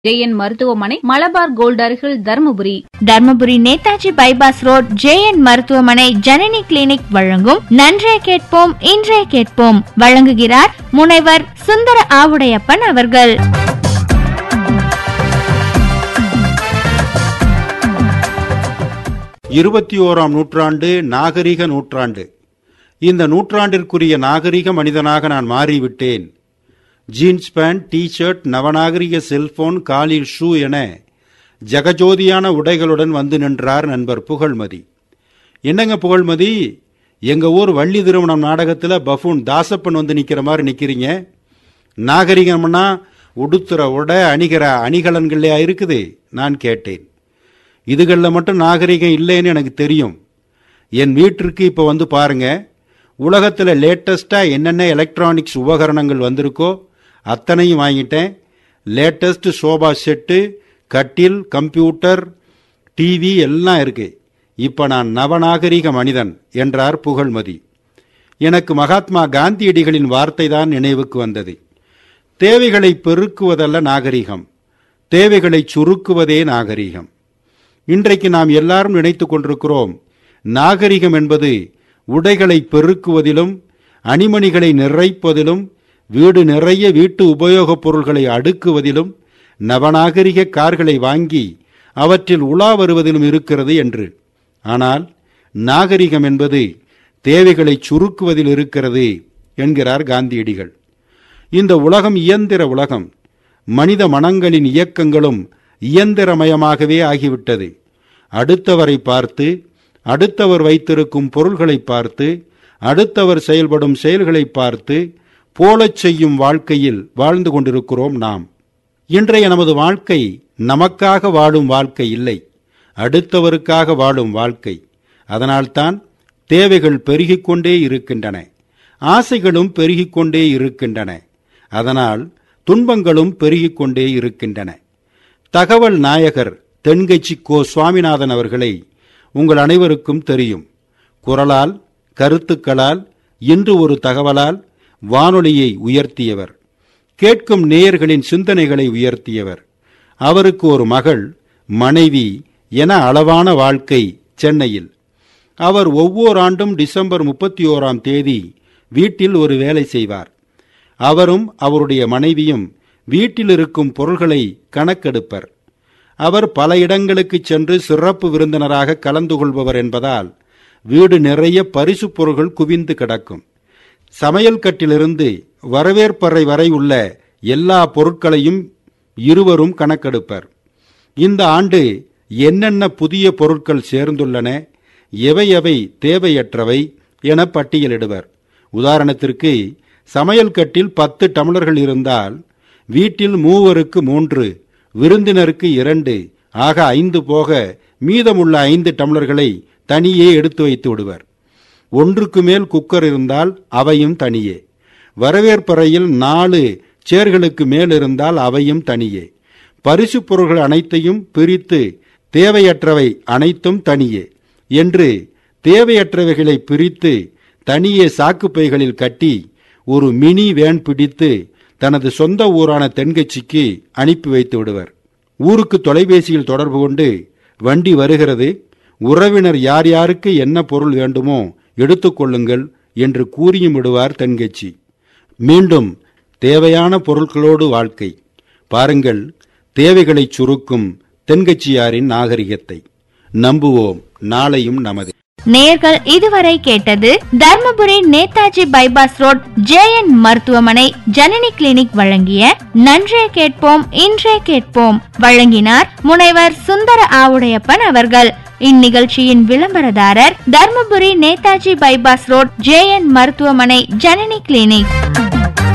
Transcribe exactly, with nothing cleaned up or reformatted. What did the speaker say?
JN மருத்துவமனை, Malabar gold அருகில் Dharmapuri. Dharmapuri Netaji bypass road JN மருத்துவமனை ஜனனி கிளினிக் வழங்கும் நன்றே கேட்போம் இன்றே கேட்போம் வழங்குகிறார் முனைவர் சுந்தர ஆவுடையப்பன் அவர்கள். இருபத்தி ஓராம் நூற்றாண்டு நாகரிக நூற்றாண்டு. இந்த நூற்றாண்டிற்குரிய நாகரிக மனிதனாக நான் மாறிவிட்டேன். Jeans pant, T shirt, நவநாகரிக cellphone, காலில் ஷூ என ஜகஜோதியான உடைகளுடன் வந்து நின்றார் நண்பர் புகழ்மதி. என்னங்க புகழ்மதி, எங்க ஊர் வள்ளி திருமணம் நாடகத்தில் பஃபூன் தாசப்பன் வந்து நிற்கிற மாதிரி நிற்கிறீங்க. நாகரிகம்னா உடுத்துற உடை, அணிகிற அணிகலன்களா இருக்குது? நான் கேட்டேன். இதுகளில் மட்டும் நாகரிகம் இல்லைன்னு எனக்கு தெரியும். என் வீட்டிற்கு இப்போ வந்து பாருங்க, உலகத்தில் லேட்டஸ்டாக என்னென்ன எலக்ட்ரானிக்ஸ் உபகரணங்கள் வந்திருக்கோ அத்தனையும் வாங்கிட்டேன். லேட்டஸ்ட் சோபா செட்டு, கட்டில், கம்ப்யூட்டர், டிவி எல்லாம் இருக்கு. இப்போ நான் நவநாகரிக மனிதன் என்றார் புகழ்மதி. எனக்கு மகாத்மா காந்தியடிகளின் வார்த்தை தான் நினைவுக்கு வந்தது. தேவைகளை பெருக்குவதல்ல நாகரிகம், தேவைகளை சுருக்குவதே நாகரிகம். இன்றைக்கு நாம் எல்லாரும் நினைத்து கொண்டிருக்கிறோம், நாகரிகம் என்பது உடைகளை பெருக்குவதிலும் அணிமணிகளை நிறைப்பதிலும் வீடு நிறைய வீட்டு உபயோகப் பொருள்களை அடுக்குவதிலும் நவநாகரிக கார்களை வாங்கி அவற்றில் உலா வருவதிலும் இருக்கிறது என்று. ஆனால் நாகரிகம் என்பது தேவைகளை சுருக்குவதில் இருக்கிறது என்கிறார் காந்தியடிகள். இந்த உலகம் இயந்திர உலகம். மனித மனங்களின் இயக்கங்களும் இயந்திரமயமாகவே ஆகிவிட்டது. அடுத்தவரை பார்த்து, அடுத்தவர் வைத்திருக்கும் பொருள்களை பார்த்து, அடுத்தவர் செயல்படும் செயல்களை பார்த்து போலச் செய்யும் வாழ்க்கையில் வாழ்ந்து கொண்டிருக்கிறோம் நாம். இன்றைய நமது வாழ்க்கை நமக்காக வாழும் வாழ்க்கை இல்லை, அடுத்தவருக்காக வாழும் வாழ்க்கை. அதனால்தான் தேவைகள் பெருகிக் கொண்டே இருக்கின்றன, ஆசைகளும் பெருகிக் கொண்டே இருக்கின்றன. அதனால் துன்பங்களும் பெருகிக் கொண்டே இருக்கின்றன. தகவல் நாயகர் தென்கட்சி கோ சுவாமிநாதன் அவர்களை உங்கள் அனைவருக்கும் தெரியும். குரலால், கருத்துக்களால், இன்று ஒரு தகவலால் வானொலியை உயர்த்தியவர், கேட்கும் நேயர்களின் சிந்தனைகளை உயர்த்தியவர். அவருக்கு ஒரு மகள், மனைவி என அளவான வாழ்க்கை சென்னையில். அவர் ஒவ்வொரு ஆண்டும் டிசம்பர் முப்பத்தி ஓராம் தேதி வீட்டில் ஒரு வேலை செய்வார். அவரும் அவருடைய மனைவியும் வீட்டில் இருக்கும் பொருள்களை கணக்கெடுப்பர். அவர் பல இடங்களுக்கு சென்று சிறப்பு விருந்தினராக கலந்து கொள்பவர் என்பதால் வீடு நிறைய பரிசு பொருள்கள் குவிந்து கிடக்கும். சமையல் கட்டிலிருந்து வரவேற்பறை வரை உள்ள எல்லா பொருட்களையும் இருவரும் கணக்கெடுப்பர். இந்த ஆண்டு என்னென்ன புதிய பொருட்கள் சேர்ந்துள்ளன, எவை எவை தேவையற்றவை என பட்டியலிடுவர். உதாரணத்திற்கு, சமையல் கட்டில் பத்து டம்ளர்கள் இருந்தால் வீட்டில் மூவருக்கு மூன்று, விருந்தினருக்கு இரண்டு, ஆக ஐந்து போக மீதமுள்ள ஐந்து டம்ளர்களை தனியே எடுத்து வைத்து விடுவர். ஒன்றுக்கு மேல் குக்கர் இருந்தால் அவையும் தனியே. வரவேற்பறையில் நாலு சேர்களுக்கு மேல் இருந்தால் அவையும் தனியே. பரிசு பொருள்கள் அனைத்தையும் பிரித்து தேவையற்றவை அனைத்தும் தனியே என்று தேவையற்றவைகளை பிரித்து தனியே சாக்குப்பைகளில் கட்டி ஒரு மினி வேன் பிடித்து தனது சொந்த ஊரான தென்கட்சிக்கு அனுப்பி வைத்து விடுவர். ஊருக்கு தொலைபேசியில் தொடர்பு கொண்டு, வண்டி வருகிறது, உறவினர் யார் யாருக்கு என்ன பொருள் வேண்டுமோ எடுத்துக்கொள்ளுங்கள் என்று கூறியும் விடுவார் தென்கட்சி. மீண்டும் தேவையான பொருட்களோடு வாழ்க்கை. பாருங்கள், தேவைகளை சுருக்கும் தென்கட்சியாரின் நாகரிகத்தை. நம்புவோம், நாளையும் நமது. நேர்கள் இதுவரை கேட்டது Dharmapuri Netaji bypass road JN மருத்துவமனை ஜனனி கிளினிக் வழங்கிய நன்றே கேட்போம் இன்றே கேட்போம். வழங்கினார் முனைவர் சுந்தர ஆவுடையப்பன் அவர்கள். இந்நிகழ்ச்சியின் விளம்பரதாரர் Dharmapuri Netaji bypass road JN மருத்துவமனை ஜனனி கிளினிக்.